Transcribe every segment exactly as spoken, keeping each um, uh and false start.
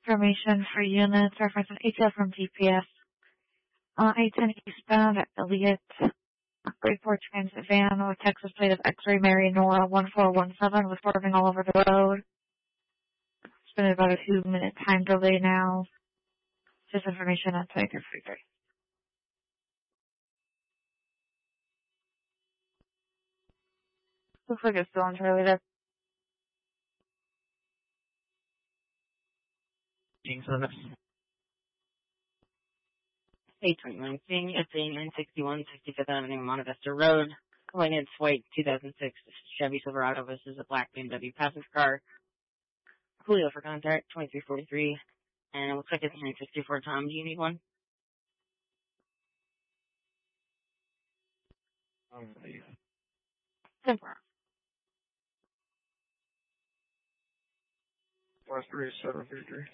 Information for units, reference an A T L from G P S. Uh, A ten eastbound at Elliott. Grade four transit van with Texas plate of X-ray Mary Nora one four one seven was swerving all over the road. It's been about a two minute time delay now. Just information on twenty-three forty-three. Looks like it's still on Charlie there. King Service. eight twenty-nine King, it's a nine sixty-one sixty-fifth Avenue, Monte Vista Road. Calling it's white two thousand six Chevy Silverado versus a black B M W passenger car. Julio for contact, twenty-three forty-three. And it looks like it's nine sixty-four Tom. Do you need one? Um, Simple. Four three seven three three.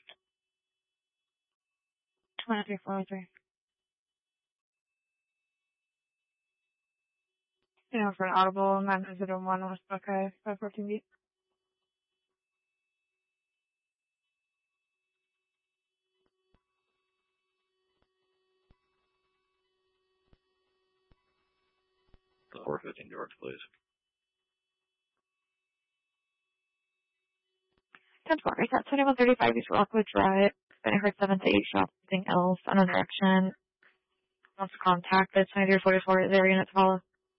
twenty-three forty-three. You know, for an audible, nine zero one was okay, five fourteen beat. four fifteen George, please. ten four, is that twenty-one thirty-five East Rockwood Drive? Then I heard seven to eight shots, anything else, unknown direction. Wants to contact the twenty-three forty-four, is there a unit to follow?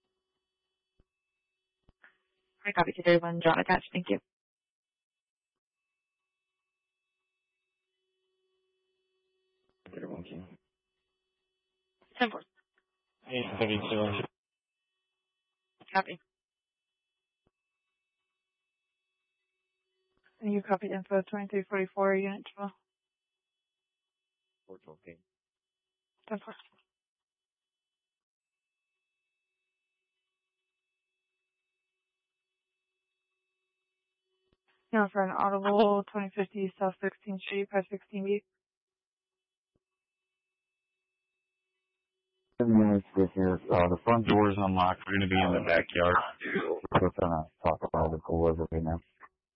I copy two thirty-one, John attached, thank you. thirty-one King. ten four. eight seventy-two. Copy. And you copy info twenty-three forty-four, unit twelve. four twelve King. ten four. You know, for an audible, twenty fifty South sixteenth Street, five sixteen B. Seven minutes this here. Uh, the front door is unlocked. We're going to be in the backyard. We're going to talk about the pull over right now.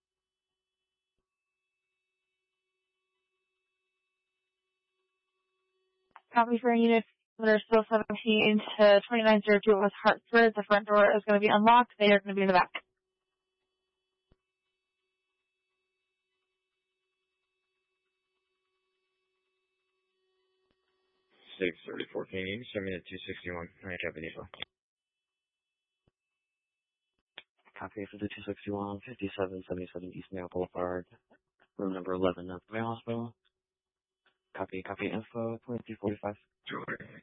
Copy for units that are still seventeen to twenty-nine oh two West Hartford. The front door is going to be unlocked. They are going to be in the back. six thirty-four King, send me to two sixty-one. I have an info. Copy for the two sixty-one fifty-seven seventy-seven East Mail Boulevard. Room number eleven at the Mail Hospital. Copy, copy info twenty-three forty-five. Two hundred.